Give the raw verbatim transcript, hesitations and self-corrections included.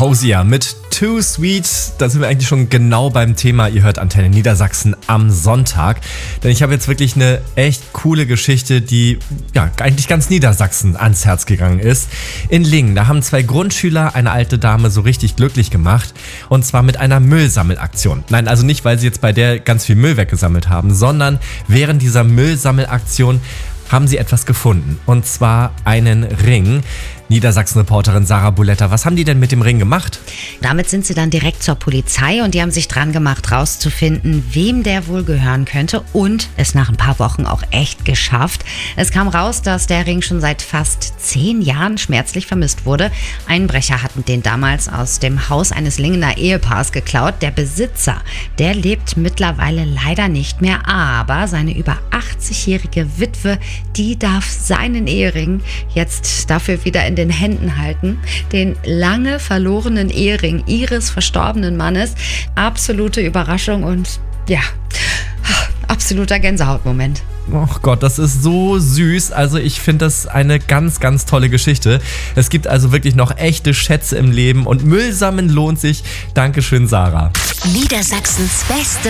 Hosier mit Too Sweet. Da sind wir eigentlich schon genau beim Thema. Ihr hört Antenne Niedersachsen am Sonntag. Denn ich habe jetzt wirklich eine echt coole Geschichte, die ja eigentlich ganz Niedersachsen ans Herz gegangen ist. In Lingen, da haben zwei Grundschüler eine alte Dame so richtig glücklich gemacht. Und zwar mit einer Müllsammelaktion. Nein, also nicht, weil sie jetzt bei der ganz viel Müll weggesammelt haben, sondern während dieser Müllsammelaktion haben sie etwas gefunden. Und zwar einen Ring. Niedersachsen-Reporterin Sarah Buletta, was haben die denn mit dem Ring gemacht? Damit sind sie dann direkt zur Polizei und die haben sich dran gemacht, rauszufinden, wem der wohl gehören könnte, und es nach ein paar Wochen auch echt geschafft. Es kam raus, dass der Ring schon seit fast zehn Jahren schmerzlich vermisst wurde. Einbrecher hatten den damals aus dem Haus eines Lingener Ehepaars geklaut. Der Besitzer, der lebt mittlerweile leider nicht mehr, aber seine über achtzigjährige Witwe, die darf seinen Ehering jetzt dafür wieder in den Händen halten. Den lange verlorenen Ehering ihres verstorbenen Mannes. Absolute Überraschung und ja, absoluter Gänsehautmoment. Oh Gott, das ist so süß. Also ich finde das eine ganz, ganz tolle Geschichte. Es gibt also wirklich noch echte Schätze im Leben und Müll sammeln lohnt sich. Dankeschön, Sarah. Niedersachsens beste